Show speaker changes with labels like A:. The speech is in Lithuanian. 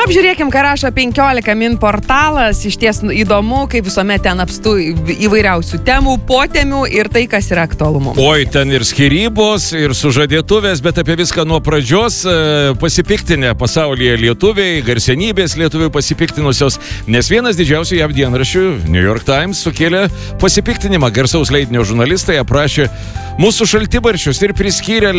A: Apžiūrėkim, ką rašo 15 min portalas. Iš ties įdomu, kaip visuomet ten apstu įvairiausių temų, potemių ir tai, kas yra aktualumu.
B: Oi, ten ir skyrybos, ir sužadėtuvės, bet apie viską nuo pradžios. Pasipiktinę pasaulyje lietuviai, garsenybės lietuviai pasipiktinusios, nes vienas didžiausių JAV dienraščių, New York Times, sukėlė pasipiktinimą. Garsaus leidinio žurnalistai aprašė mūsų šaltibarščius ir priskyrė